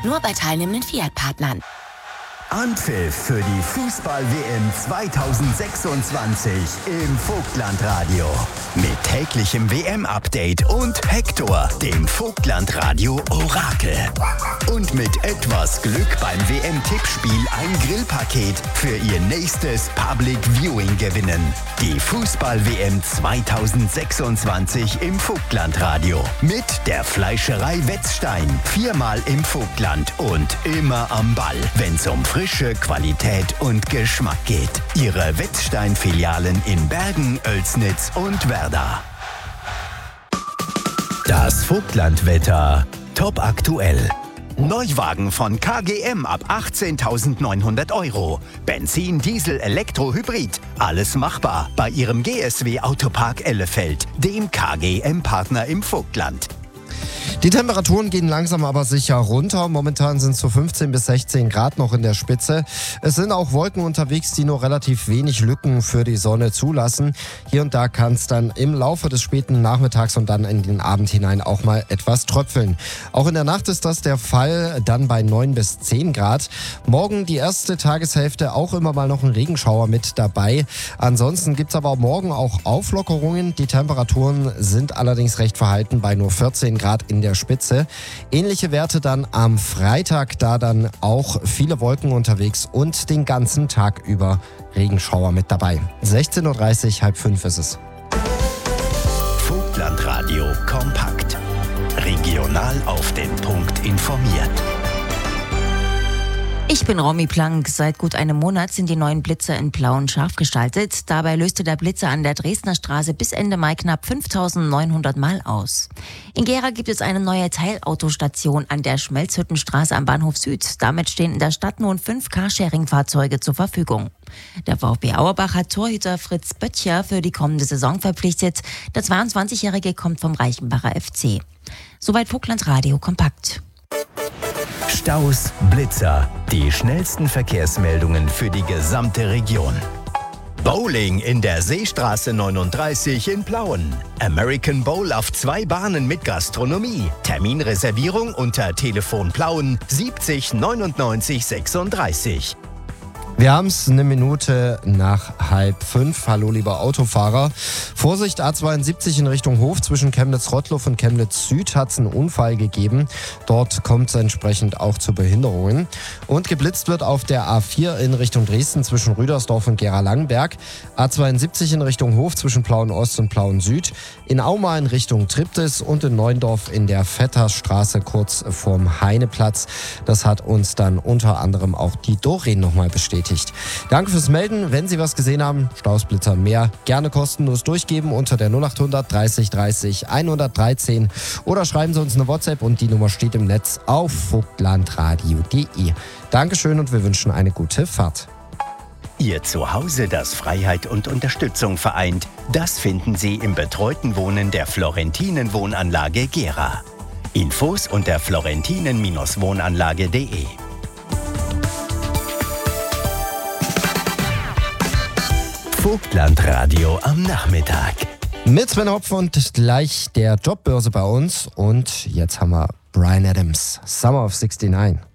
Nur bei teilnehmenden Fiat-Partnern. Anpfiff für die Fußball-WM 2026 im Vogtlandradio. Mit täglichem WM-Update und Hector, dem Vogtlandradio-Orakel. Und mit etwas Glück beim WM-Tippspiel ein Grillpaket für Ihr nächstes Public Viewing gewinnen. Die Fußball-WM 2026 im Vogtlandradio. Mit der Fleischerei Wetzstein. 4-mal im Vogtland und immer am Ball, wenn's um frische Qualität und Geschmack geht. Ihre Wetzstein-Filialen in Bergen, Oelsnitz und Werder. Das Vogtlandwetter top aktuell. Neuwagen von KGM ab 18.900 €. Benzin, Diesel, Elektro, Hybrid. Alles machbar bei Ihrem GSW Autopark Ellefeld, dem KGM-Partner im Vogtland. Die Temperaturen gehen langsam aber sicher runter. Momentan sind es so 15 bis 16 Grad noch in der Spitze. Es sind auch Wolken unterwegs, die nur relativ wenig Lücken für die Sonne zulassen. Hier und da kann es dann im Laufe des späten Nachmittags und dann in den Abend hinein auch mal etwas tröpfeln. Auch in der Nacht ist das der Fall, dann bei 9 bis 10 Grad. Morgen die erste Tageshälfte auch immer mal noch ein Regenschauer mit dabei. Ansonsten gibt es aber morgen auch Auflockerungen. Die Temperaturen sind allerdings recht verhalten bei nur 14 Grad in der Spitze. Ähnliche Werte dann am Freitag, da dann auch viele Wolken unterwegs und den ganzen Tag über Regenschauer mit dabei. 16:30 Uhr, 4:30 ist es. Vogtlandradio kompakt. Regional auf den Punkt informiert. Ich bin Romy Plank. Seit gut einem Monat sind die neuen Blitzer in Plauen scharf gestaltet. Dabei löste der Blitzer an der Dresdner Straße bis Ende Mai knapp 5.900 Mal aus. In Gera gibt es eine neue Teilautostation an der Schmelzhüttenstraße am Bahnhof Süd. Damit stehen in der Stadt nun 5 Carsharing-Fahrzeuge zur Verfügung. Der VfB Auerbach hat Torhüter Fritz Böttcher für die kommende Saison verpflichtet. Der 22-Jährige kommt vom Reichenbacher FC. Soweit Vogtlandradio kompakt. Staus, Blitzer, die schnellsten Verkehrsmeldungen für die gesamte Region. Bowling in der Seestraße 39 in Plauen. American Bowl auf 2 Bahnen mit Gastronomie. Terminreservierung unter Telefon Plauen 70 99 36. Wir haben es eine Minute nach 4:30. Hallo, lieber Autofahrer. Vorsicht, A72 in Richtung Hof. Zwischen Chemnitz-Rottloff und Chemnitz-Süd hat es einen Unfall gegeben. Dort kommt es entsprechend auch zu Behinderungen. Und geblitzt wird auf der A4 in Richtung Dresden zwischen Rüdersdorf und Gera-Langenberg. A72 in Richtung Hof zwischen Plauen-Ost und Plauen-Süd. In Auma in Richtung Triptis und in Neuendorf in der Vetterstraße kurz vorm Heineplatz. Das hat uns dann unter anderem auch die Doreen nochmal bestätigt. Danke fürs Melden. Wenn Sie was gesehen haben, Staus, Blitzer und mehr, gerne kostenlos durchgeben unter der 0800 30 30 113 oder schreiben Sie uns eine WhatsApp und die Nummer steht im Netz auf vogtlandradio.de. Dankeschön und wir wünschen eine gute Fahrt. Ihr Zuhause, das Freiheit und Unterstützung vereint, das finden Sie im betreuten Wohnen der Florentinen Wohnanlage Gera. Infos unter florentinen-wohnanlage.de. Vogtlandradio am Nachmittag. Mit Sven Hopf und gleich der Jobbörse bei uns. Und jetzt haben wir Bryan Adams, Summer of '69.